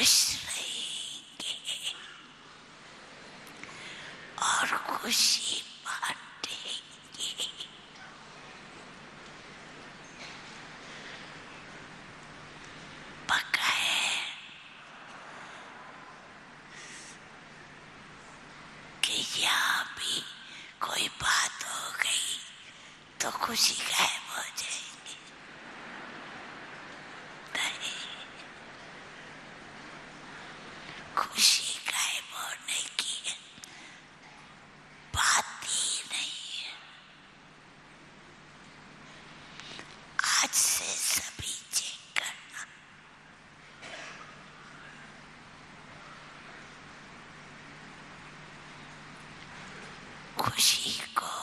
खुश रहेंगे और खुशी बांटेंगे। पक्का है कि यहाँ भी कोई बात हो गई तो खुशी गायब हो जाएगी? नहीं, खुशी गायब होने की बात ही नहीं है। आज से सभी चेक करना, खुशी को